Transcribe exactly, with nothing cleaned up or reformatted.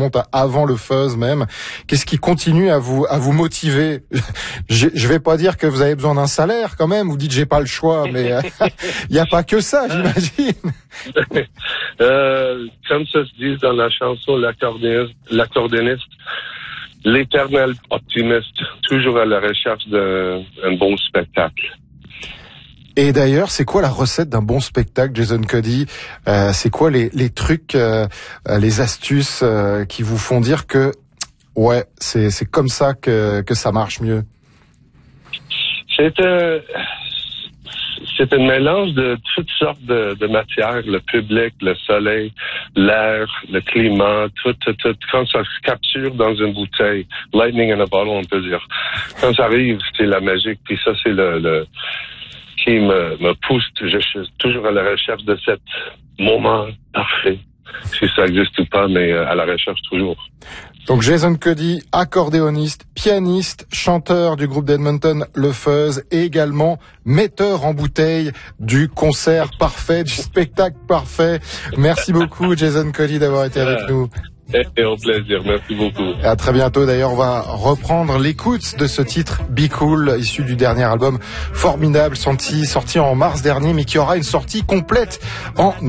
remonte à avant le fuzz même. Qu'est-ce qui continue à vous à vous motiver? Je, je vais pas dire que vous avez besoin d'un salaire quand même. Vous dites j'ai pas le choix, mais il y a pas que ça, j'imagine. euh, comme ça se dit dans la chanson, l'accordéoniste, l'accordéoniste, l'éternel optimiste, toujours à la recherche d'un bon spectacle. Et d'ailleurs, c'est quoi la recette d'un bon spectacle, Jason Cody? euh, C'est quoi les, les trucs, euh, les astuces euh, qui vous font dire que ouais, c'est c'est comme ça que que ça marche mieux? C'est un c'est un mélange de toutes sortes de, de matières, le public, le soleil, l'air, le climat, tout, tout, tout. Quand ça se capture dans une bouteille, lightning in a bottle, on peut dire. Quand ça arrive, c'est la magique. Puis ça, c'est le, le qui me, me pousse. Je suis toujours à la recherche de cet moment parfait. Si ça existe ou pas, mais à la recherche toujours. Donc Jason Cody, accordéoniste, pianiste, chanteur du groupe d'Edmonton Le Fuzz et également metteur en bouteille du concert parfait, du spectacle parfait. Merci beaucoup Jason Cody d'avoir été avec nous. Et au plaisir, merci beaucoup. Et à très bientôt. D'ailleurs, on va reprendre l'écoute de ce titre Be Cool, issu du dernier album formidable, sorti, sorti en mars dernier, mais qui aura une sortie complète en